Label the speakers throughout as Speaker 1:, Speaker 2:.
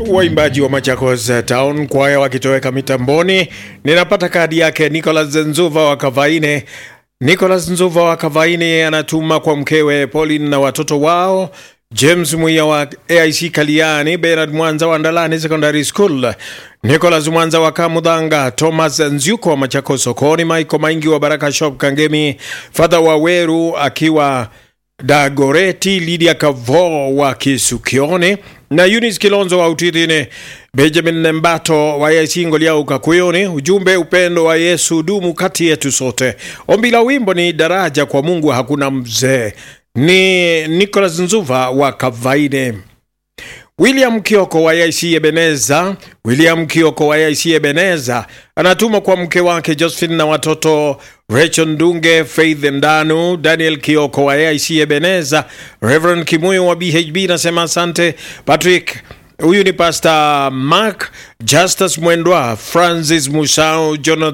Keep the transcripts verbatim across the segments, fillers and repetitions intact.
Speaker 1: waimbaji wa Machakos Town Choir wakitoweka mitamboni. Ninapata kadi yake Nicholas Nzuva wa Kavaine. Nicholas Nzuva wa Kavaine anatuma kwa mkewe Pauline na watoto wao, James Muya wa A I C Kaliani, Bernard Mwanza wa Ndalani Secondary School, Nicholas Mwanza wa Kamudanga, Thomas Nzyuko wa Machakos Sokoni, Michael Maingi wa Baraka Shop Kangemi, Father wa Weru akiwa Dagoreti, Lydia Kavo wa Kisukione na Eunice Kilonzo wa Utitine, Benjamin Nembato wa A I C Ngolia Ukakuyone. Ujumbe, upendo wa Yesu dumu kati yetu sote. Ombi la wimbo ni daraja kwa Mungu hakuna mzee. Ni Nicholas Nzuva wa Kavaine. William Kioko wa A I C Ebeneza, William Kioko wa A I C Ebeneza anatuma kwa mke wake Josephine na watoto Rachel Ndunge, Faith Ndanu, Daniel Kioko wa A I C Ebeneza, Reverend Kimuyo wa B H B nasema asante, Patrick, huyu ni Pastor Mark, Justus Mwendwa, Francis Musao,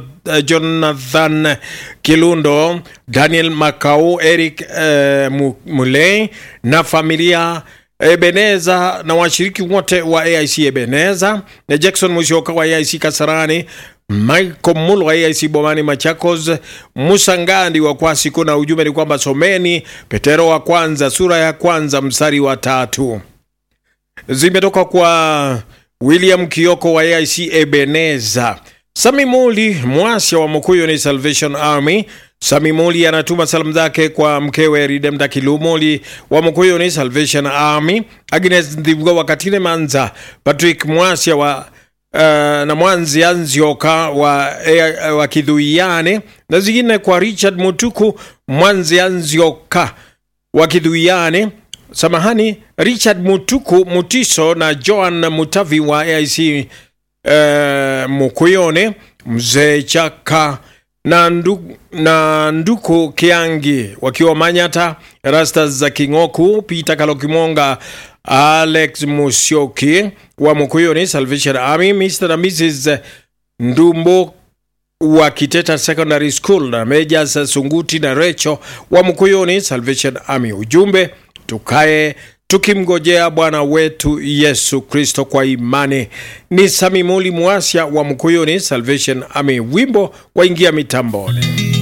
Speaker 1: Jonathan Kilundo, Daniel Makau, Eric uh, Mulei na familia Ebeneza na washiriki wote wa A I C Ebeneza, na Jackson Musyoka wa A I C Kasarani, Michael Mulu wa A I C Bomani Machakos, Musangandi wa Kwasi. Kuna ujumbe ni kwamba someni Petero wa kwanza sura ya kwanza mstari wa tatu. Zimetoka kwa William Kioko wa A I C Ebeneza. Sami Muli Mwasya wa Mukuyuni Salvation Army. Sami Muli anatuma salamu zake kwa mkewe Redemda Kilumoli wa Mukuyuni Salvation Army, Agnes Ndivgo wa Katine Manza, Patrick Mwasya wa uh, na Mwanzi Anzioka wa, uh, wa Kidhuiane, na zingine kwa Richard Mutuku Mwanzi Anzioka wa Kidhuiane, samahani Richard Mutuku Mutiso na Joan Mutavi wa A I C uh, Mukuyone, Mzee Chaka na nduku, na nduku Kiangi wakiwa Manyata, Rastas za Kingoku, Peter Kalokimonga, Alex Musyoki wa Mukuyuni Salvation Army, Mister na Missus Ndumbo wa Kiteta Secondary School, na Majors Sunguti na Recho wa Mukuyuni Salvation Army. Ujumbe, tukae tukimgojea Bwana wetu Yesu Kristo kwa imani. Ni Sami Muli Mwasya wa Mukuyuni Salvation Army. Wimbo waingia mitamboni.